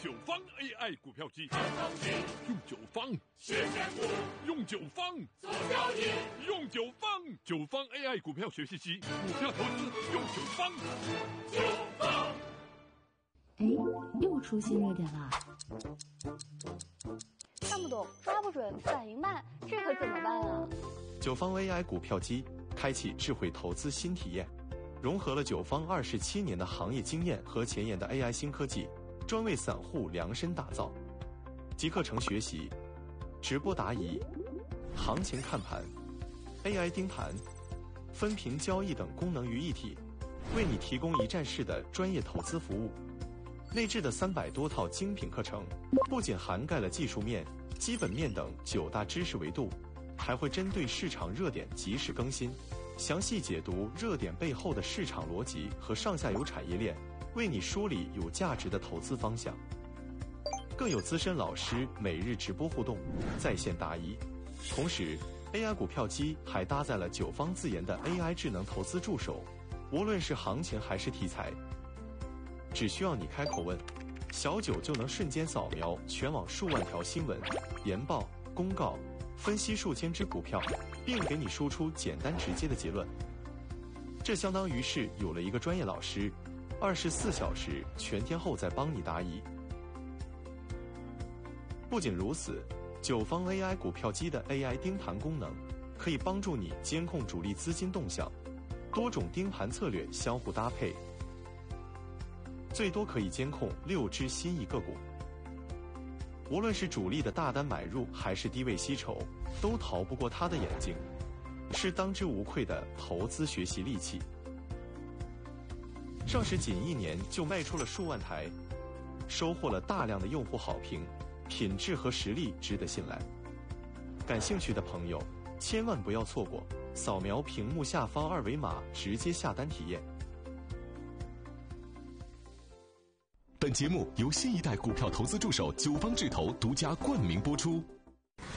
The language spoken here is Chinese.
九方 AI 股票机，用九方实现股， 用九方做交易， 用九方九方 AI 股票学习机，股票投资用九方。 九方。 哎，又出新热点了。 看不懂，抓不准，反应慢，这可怎么办啊？ 九方 AI 股票机开启智慧投资新体验，融合了九方27年的行业经验和前沿的 AI 新科技，专为散户量身打造。集课程学习、直播答疑、行情看盘、AI 盯盘、分屏交易等功能于一体，为你提供一站式的专业投资服务。内置的300多套精品课程，不仅涵盖了技术面、基本面等9大知识维度，还会针对市场热点及时更新，详细解读热点背后的市场逻辑和上下游产业链，为你梳理有价值的投资方向。更有资深老师每日直播互动，在线答疑。同时 AI 股票机还搭载了九方自研的 AI 智能投资助手，无论是行情还是题材，只需要你开口问，小九就能瞬间扫描全网数万条新闻、研报、公告，分析数千只股票，并给你输出简单直接的结论。这相当于是有了一个专业老师，24小时全天候在帮你答疑。不仅如此，九方 AI 股票机的 AI 盯盘功能，可以帮助你监控主力资金动向，多种盯盘策略相互搭配，最多可以监控6只心仪个股。无论是主力的大单买入，还是低位吸筹，都逃不过他的眼睛，是当之无愧的投资学习利器。上市仅1年就卖出了数万台，收获了大量的用户好评，品质和实力值得信赖。感兴趣的朋友千万不要错过，扫描屏幕下方2维码直接下单体验。 本节目由新一代股票投资助手九方智投独家冠名播出。